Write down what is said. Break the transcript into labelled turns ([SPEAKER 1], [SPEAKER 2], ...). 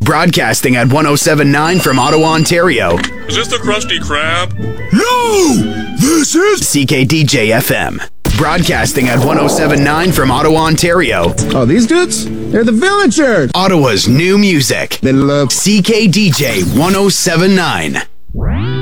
[SPEAKER 1] Broadcasting at 107.9 from Ottawa, Ontario.
[SPEAKER 2] Is this the Krusty Krab?
[SPEAKER 3] No! This is
[SPEAKER 1] CKDJ FM. Broadcasting at 107.9 from Ottawa, Ontario.
[SPEAKER 3] Oh, these dudes? They're the Villagers.
[SPEAKER 1] Ottawa's new music.
[SPEAKER 3] They love
[SPEAKER 1] CKDJ 107.9.